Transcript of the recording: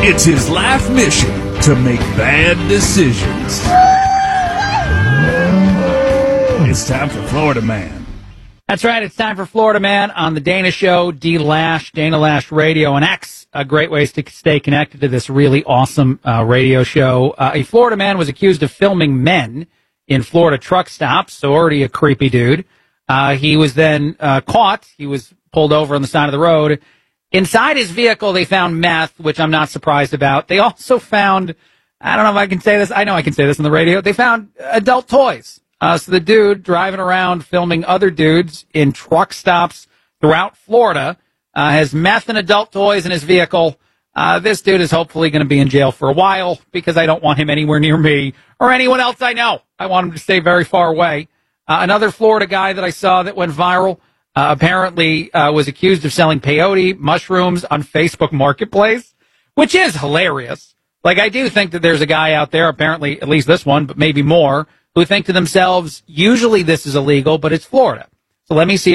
It's his life mission to make bad decisions. It's time for Florida Man. That's right. It's time for Florida Man on the Dana Show, D-Lash, Dana Lash Radio, and X. Great ways to stay connected to this really awesome radio show. A Florida man was accused of filming men in Florida truck stops, so already a creepy dude. He was then caught. He was pulled over on the side of the road. Inside his vehicle, they found meth, which I'm not surprised about. They also found, I don't know if I can say this. I know I can say this on the radio. They found adult toys. So the dude driving around filming other dudes in truck stops throughout Florida has meth and adult toys in his vehicle. This dude is hopefully going to be in jail for a while because I don't want him anywhere near me or anyone else I know. I want him to stay very far away. Another Florida guy that I saw that went viral apparently was accused of selling peyote mushrooms on Facebook Marketplace, which is hilarious. Like, I do think that there's a guy out there, apparently, at least this one, but maybe more, who think to themselves, usually this is illegal, but it's Florida. So let me see